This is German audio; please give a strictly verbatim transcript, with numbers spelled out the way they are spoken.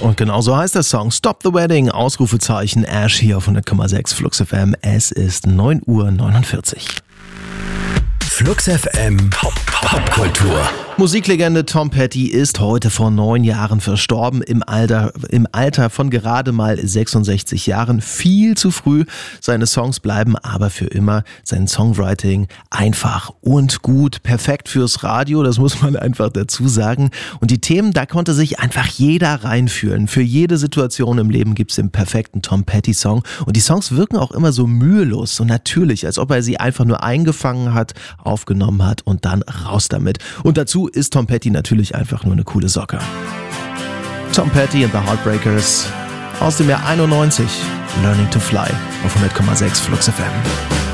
Und genau so heißt der Song. Stop the Wedding, Ausrufezeichen, Ash hier auf hundert Komma sechs Flux F M. Es ist neun Uhr neunundvierzig. Flux F M Popkultur. Musiklegende Tom Petty ist heute vor neun Jahren verstorben, im Alter, im Alter von gerade mal sechsundsechzig Jahren. Viel zu früh. Seine Songs bleiben aber für immer. Sein Songwriting einfach und gut. Perfekt fürs Radio, das muss man einfach dazu sagen. Und die Themen, da konnte sich einfach jeder reinfühlen. Für jede Situation im Leben gibt's den perfekten Tom Petty-Song. Und die Songs wirken auch immer so mühelos, so natürlich, als ob er sie einfach nur eingefangen hat, aufgenommen hat und dann raus damit. Und dazu ist Tom Petty natürlich einfach nur eine coole Socke. Tom Petty and the Heartbreakers aus dem Jahr einundneunzig. Learning to Fly auf hundert Komma sechs Flux F M.